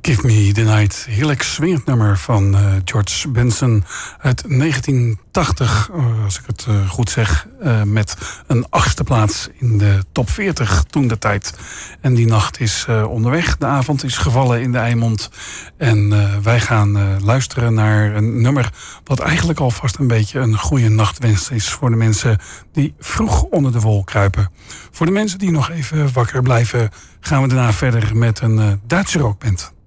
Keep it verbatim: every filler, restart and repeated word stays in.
Give Me The Night. Heerlijk swingend nummer van uh, George Benson uit negentien tachtig, uh, als ik het uh, goed zeg. Uh, met een achtste plaats in de top veertig toen de tijd. En die nacht is uh, onderweg. De avond is gevallen in de Eimond. En uh, wij gaan uh, luisteren naar een nummer wat eigenlijk alvast een beetje een goede nachtwens is voor de mensen die vroeg onder de wol kruipen. Voor de mensen die nog even wakker blijven, gaan we daarna verder met een uh, Duitse rockband.